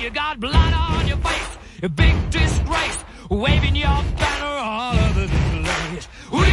you got blood on your face, a big disgrace, waving your banner all over the place.